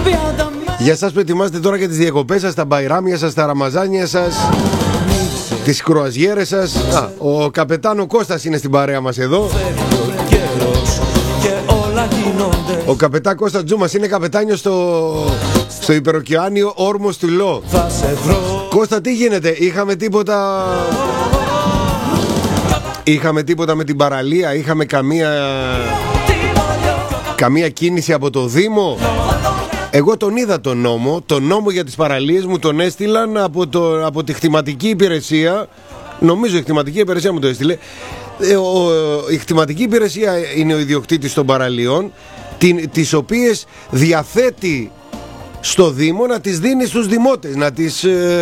Για σας που ετοιμάστε τώρα για τις διακοπές σας, τα μπαϊράμια σας, τα ραμαζάνια σας, τις κρουαζιέρες σας. Ο καπετάνο Κώστας είναι στην παρέα μας εδώ. Ο καπετάν Κώστας Τζούμας είναι καπετάνιος στο υπεροκεάνιο όρμος του Λό. Κώστα, τι γίνεται, είχαμε τίποτα με την παραλία, είχαμε καμία κίνηση από το Δήμο? Εγώ τον είδα τον νόμο για τις παραλίες μου τον έστειλαν από τη κτηματική υπηρεσία. Νομίζω η κτηματική υπηρεσία μου το έστειλε. Η κτηματική υπηρεσία είναι ο ιδιοκτήτης των παραλίων, τις οποίες διαθέτει στο Δήμο να τις δίνει στους δημότες, να τις